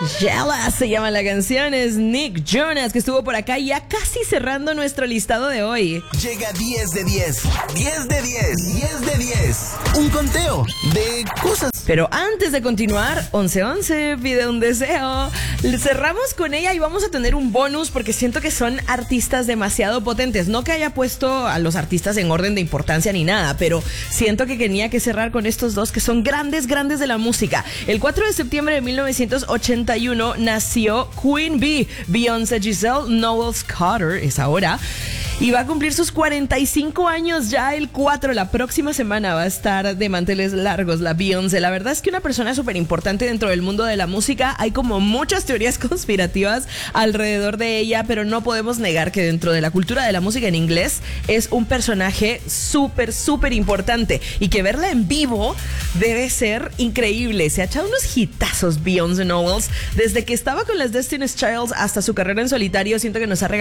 Jealous se llama la canción, es Nick Jonas que estuvo por acá ya casi cerrando nuestro listado de hoy. Llega 10 de 10, 10 de 10, 10 de 10. Un conteo de cosas. Pero antes de continuar, 1111 pide un deseo. Cerramos con ella y vamos a tener un bonus porque siento que son artistas demasiado potentes. No que haya puesto a los artistas en orden de importancia ni nada, pero siento que tenía que cerrar con estos dos que son grandes de la música. El 4 de septiembre de 1981 nació Queen Bee, Beyoncé Giselle Knowles Carter, es ahora. Y va a cumplir sus 45 años ya el 4. La próxima semana va a estar de manteles largos la Beyoncé. La verdad es que una persona súper importante dentro del mundo de la música. Hay como muchas teorías conspirativas alrededor de ella, pero no podemos negar que dentro de la cultura de la música en inglés es un personaje súper importante. Y que verla en vivo debe ser increíble. Se ha echado unos hitazos Beyoncé Knowles. Desde que estaba con las Destiny's Child hasta su carrera en solitario, siento que nos ha regalado